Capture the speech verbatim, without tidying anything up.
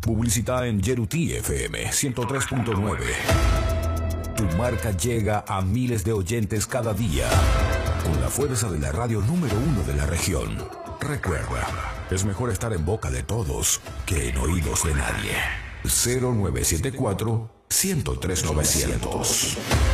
Publicita en Yeruti F M ciento tres punto nueve. Tu marca llega a miles de oyentes cada día, con la fuerza de la radio número uno de la región. Recuerda, es mejor estar en boca de todos que en oídos de nadie. cero nueve siete cuatro, uno cero tres novecientos.